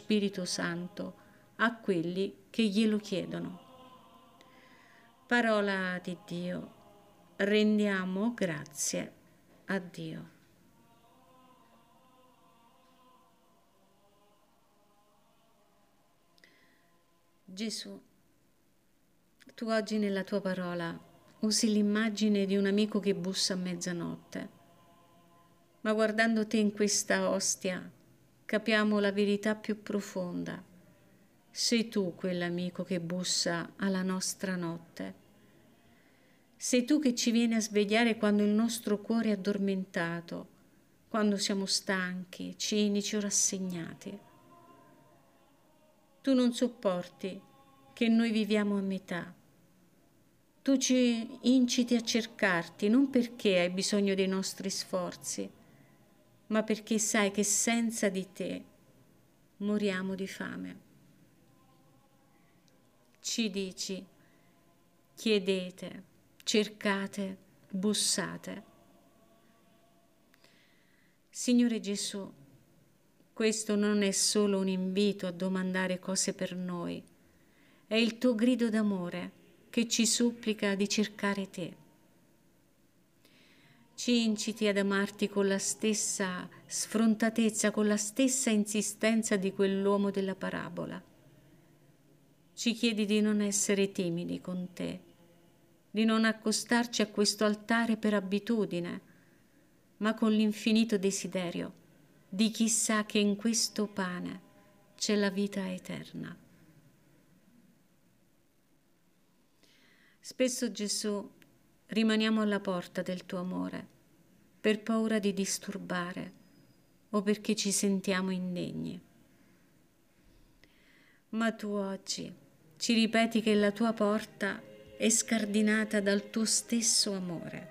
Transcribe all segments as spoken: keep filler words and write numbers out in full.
Spirito Santo a quelli che glielo chiedono. Parola di Dio, rendiamo grazie a Dio. Gesù, tu oggi nella tua parola usi l'immagine di un amico che bussa a mezzanotte, ma guardando te in questa ostia capiamo la verità più profonda. Sei tu quell'amico che bussa alla nostra notte. Sei tu che ci vieni a svegliare quando il nostro cuore è addormentato, quando siamo stanchi, cinici o rassegnati. Tu non sopporti che noi viviamo a metà. Tu ci inciti a cercarti non perché hai bisogno dei nostri sforzi, ma perché sai che senza di te moriamo di fame. Ci dici, chiedete, cercate, bussate. Signore Gesù, questo non è solo un invito a domandare cose per noi, è il tuo grido d'amore che ci supplica di cercare te. Ci inciti ad amarti con la stessa sfrontatezza, con la stessa insistenza di quell'uomo della parabola. Ci chiedi di non essere timidi con te, di non accostarci a questo altare per abitudine, ma con l'infinito desiderio di chi sa che in questo pane c'è la vita eterna. Spesso, Gesù, rimaniamo alla porta del tuo amore per paura di disturbare o perché ci sentiamo indegni. Ma tu oggi ci ripeti che la tua porta è scardinata dal tuo stesso amore.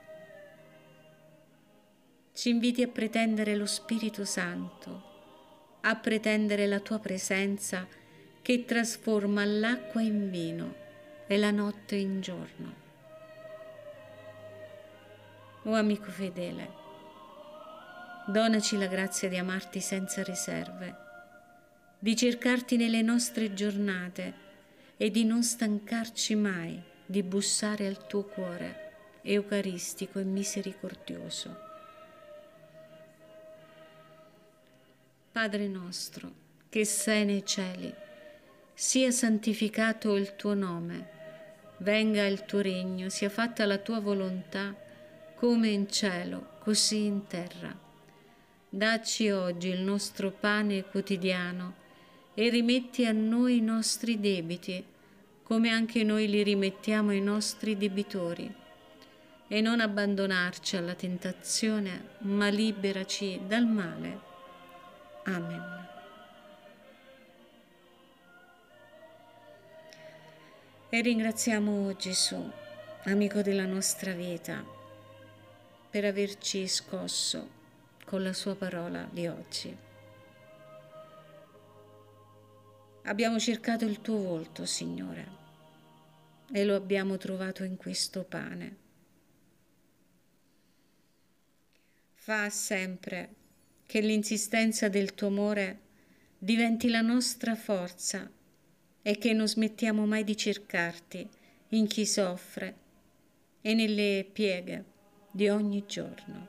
Ci inviti a pretendere lo Spirito Santo, a pretendere la tua presenza che trasforma l'acqua in vino e la notte in giorno. O amico fedele, donaci la grazia di amarti senza riserve, di cercarti nelle nostre giornate e di non stancarci mai di bussare al tuo cuore eucaristico e misericordioso. Padre nostro, che sei nei cieli, sia santificato il tuo nome, venga il tuo regno, sia fatta la tua volontà, come in cielo, così in terra. Dacci oggi il nostro pane quotidiano e rimetti a noi i nostri debiti, come anche noi li rimettiamo ai nostri debitori. E non abbandonarci alla tentazione, ma liberaci dal male. Amen. E ringraziamo Gesù, amico della nostra vita, per averci scosso con la sua parola di oggi. Abbiamo cercato il tuo volto, Signore, e lo abbiamo trovato in questo pane. Fa sempre che l'insistenza del tuo amore diventi la nostra forza e che non smettiamo mai di cercarti in chi soffre e nelle pieghe di ogni giorno.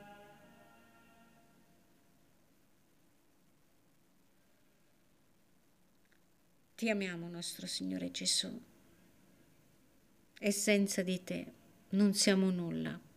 Ti amiamo, nostro Signore Gesù, e senza di te non siamo nulla.